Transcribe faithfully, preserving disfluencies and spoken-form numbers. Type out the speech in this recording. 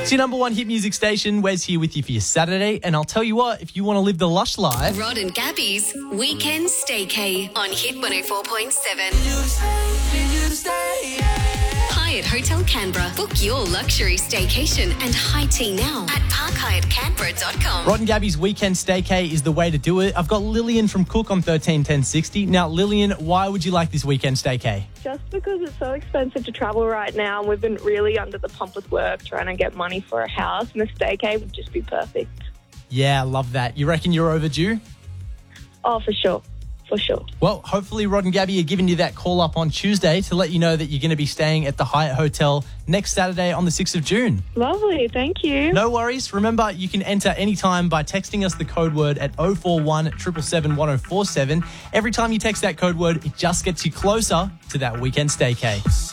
It's your number one hit music station. Wes here with you for your Saturday. And I'll tell you what, if you want to live the lush life... Rod and Gabby's Weekend Staycay on Hit one oh four point seven. Hyatt Hotel Canberra. Book your luxury staycation and high tea now at park hyatt canberra dot com. Rod and Gabby's Weekend Staycay is the way to do it. I've got Lillian from Cook on thirteen ten sixty. Now, Lillian, why would you like this Weekend Staycay? Just because it's so expensive to travel right now, and we've been really under the pump with work trying to get money for a house, and the staycay would just be perfect. Yeah, I love that. You reckon you're overdue? Oh, for sure. For sure. Well, hopefully Rod and Gabby are giving you that call up on Tuesday to let you know that you're going to be staying at the Hyatt Hotel next Saturday on the sixth of June. Lovely, thank you. No worries. Remember, you can enter anytime by texting us the code word at oh four one, seven seven seven, one oh four seven. Every time you text that code word, it just gets you closer to that Weekend Staycay.